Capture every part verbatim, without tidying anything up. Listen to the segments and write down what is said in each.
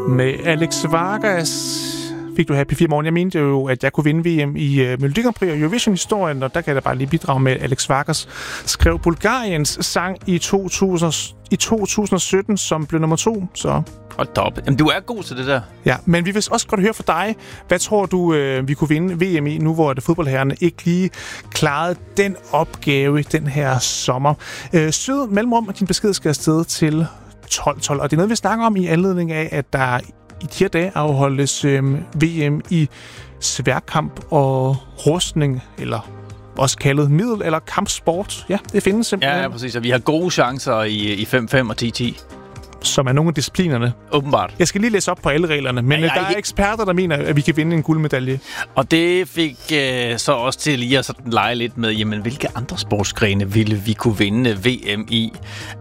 Med Alex Vargas fik du Happy fire morgen. Jeg mente jo, at jeg kunne vinde V M i uh, Melodi Grand Prix og Eurovision-historien, og der kan jeg da bare lige bidrage med, at Alex Vargas skrev Bulgariens sang i, to tusind, i to tusind og sytten, som blev nummer to. Så. Hold da op. Jamen, du er god til det der. Ja, men vi vil også godt høre fra dig. Hvad tror du, uh, vi kunne vinde V M i, nu hvor det fodboldherrerne ikke lige klarede den opgave den her sommer? Uh, Sød mellemrum, og din besked skal afsted til tolv tolv, og det er noget, vi snakker om i anledning af, at der i de her dage afholdes øh, V M i sværkamp og rustning, eller også kaldet middel- eller kampsport. Ja, det findes simpelthen. Ja, ja, præcis. Og vi har gode chancer i, i fem fem og ti ti. Som er nogle af disciplinerne. Åbenbart. Jeg skal lige læse op på alle reglerne, men ja, der er ikke eksperter, der mener, at vi kan vinde en guldmedalje. Og det fik øh, så også til lige at sådan lege lidt med, jamen, hvilke andre sportsgrene ville vi kunne vinde V M i?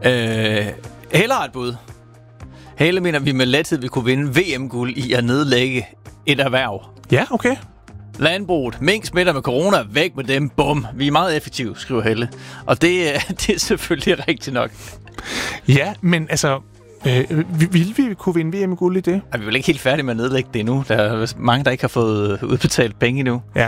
Øh, Helle har et bud. Helle mener, vi med lethed vil kunne vinde V M-guld i at nedlægge et erhverv. Ja, okay. Landbruget. Mink smitter med corona. Væk med dem. Bum. Vi er meget effektive, skriver Helle. Og det, det er selvfølgelig rigtigt nok. Ja, men altså, øh, vil vi kunne vinde V M-guld i det? Er vi vel ikke helt færdige med at nedlægge det endnu? Der er mange, der ikke har fået udbetalt penge endnu. Ja.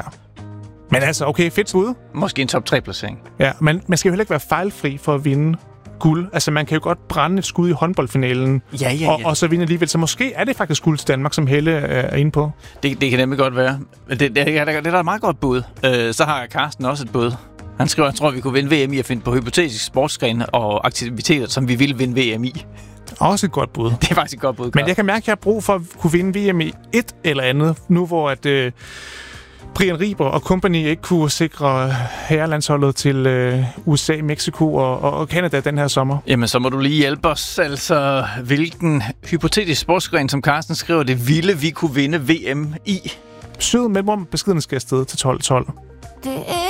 Men altså, okay, fedt bud. Måske en top tre placering. Ja, men man skal jo heller ikke være fejlfri for at vinde guld. Altså, man kan jo godt brænde et skud i håndboldfinalen, ja, ja, ja. Og, og så vinde alligevel. Så måske er det faktisk guld til Danmark, som Helle er inde på. Det, det kan nemlig godt være. Det, det, det, det er der et meget godt bud. Øh, så har Carsten også et bud. Han skriver, jeg tror, vi kunne vinde V M i at finde på hypotetisk sportsgrene og aktiviteter, som vi ville vinde V M i. Også et godt bud. Det er faktisk et godt bud. Men jeg kan mærke, at jeg har brug for at kunne vinde V M i et eller andet, nu hvor at øh, Brian Riber og company ikke kunne sikre herrelandsholdet til øh, U S A, Mexico og, og, og Canada den her sommer. Jamen, så må du lige hjælpe os. Altså, hvilken hypotetisk sportsgren, som Carsten skriver, det ville vi kunne vinde V M i? Sød mellemrum, beskeden skal afsted til tolv tolv.